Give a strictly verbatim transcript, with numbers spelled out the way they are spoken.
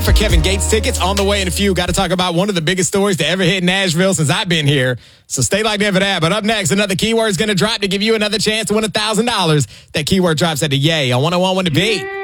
For Kevin Gates tickets on the way in a few. Got to talk about one of the biggest stories to ever hit Nashville since I've been here. So stay like that for that. But up next, another keyword is going to drop to give you another chance to win one thousand dollars. That keyword drops at the Yay on one oh one one The Beat.